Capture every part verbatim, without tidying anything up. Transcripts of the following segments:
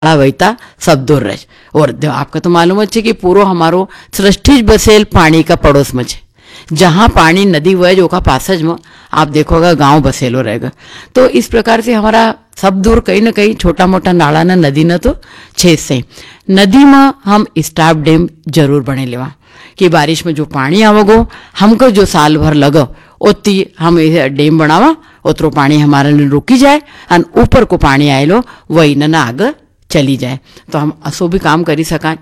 वहीता सब दूर रहे। और आपका तो मालूम है कि पूरो हमारो सृष्टि बसेल पानी का पड़ोस में है। जहाँ पानी नदी वह जो का पासज में आप देखोगा गांव बसेलो रहेगा। तो इस प्रकार से हमारा सब दूर कहीं ना कहीं छोटा मोटा नाला ना नदी ना तो छेद से नदी में हम स्टाफ डैम जरूर बने लेवा कि बारिश में जो पानी आवगो हमको जो साल भर लगो उतनी हम डैम बनावा उतरो पानी हमारे ने रुकी जाए और ऊपर को पानी आएलो वही न आगे चली जाए। तो हम असो भी काम करी सका।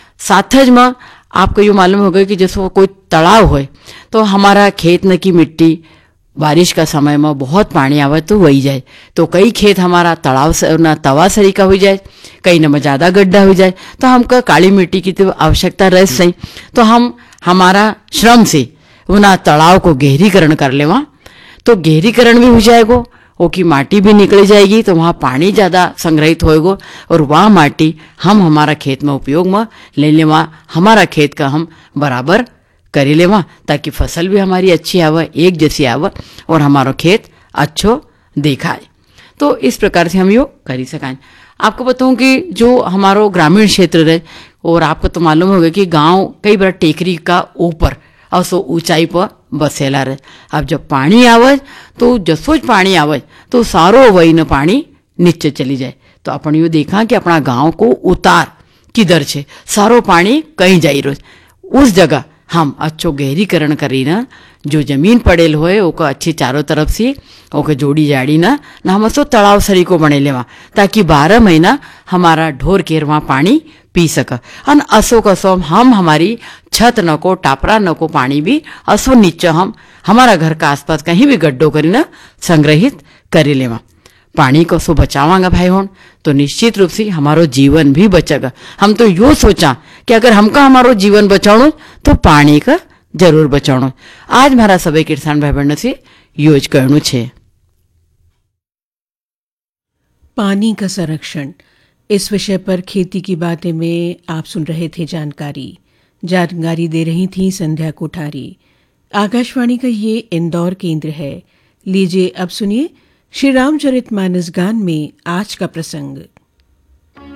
साथ में आपको ये मालूम हो गया कि जैसे कोई तालाब हो तो हमारा खेत न की मिट्टी बारिश का समय में बहुत पानी आवे तो वही जाए। तो कई खेत हमारा तालाब न तवा सरी का हो जाए, कई न में ज़्यादा गड्ढा हो जाए तो हमको काली मिट्टी की तो आवश्यकता रह सही। तो हम हमारा श्रम से उना तालाब को गहरीकरण कर लेवा तो गहरीकरण भी हो जाएगा, वो की माटी भी निकल जाएगी तो वहाँ पानी ज़्यादा संग्रहित होएगा और वह माटी हम हमारा खेत में उपयोग में ले लेवा, हमारा खेत का हम बराबर करी लेवा ताकि फसल भी हमारी अच्छी आवे, एक जैसी आवे और हमारा खेत अच्छो दिखाए। तो इस प्रकार से हम यो करी सकाएं। आपको बताऊं कि जो हमारो ग्रामीण क्षेत्र है और आपको तो मालूम होगा कि गांव कई बार टेकरी का ऊपर और सो ऊंचाई पर बसेला रहे। अब जब पानी आवे तो जसोज पानी आवे तो सारो वही न पानी नीचे चली जाए। तो अपन यो देखा कि अपना गांव को उतार किधर छे, सारो पानी कहीं जाई रोज। उस जगह हम अच्छो गहरीकरण करी ना जो जमीन पड़ेल होए ओको अच्छी चारों तरफ से ओके जोड़ी जाड़ी ना ना हम सो तालाब सरी को बने लेवा ताकि बारह महीना हमारा ढोर केर वहाँ पानी पी सका। अन असो कसो हम हमारी छत न को टापरा न को पानी भी असो नीचे हम हमारा घर का आसपास कहीं भी गड्ढो करी ना संग्रहित करी लेवा। पानी को सो बचावांगा भाई होन तो निश्चित रूप से हमारो जीवन भी बचेगा। हम तो यो सोचा कि अगर हमका हमारो जीवन बचाओ तो पानी का जरूर बचाओ। आज मारा सभी किसान भाई बहनों से योज करनु छे। पानी का संरक्षण इस विषय पर खेती की बातें में आप सुन रहे थे जानकारी जानकारी दे रही थी संध्या कोठारी। आकाशवाणी का ये इंदौर केंद्र है। लीजिए अब सुनिए श्री रामचरितमानस गान में आज का प्रसंग।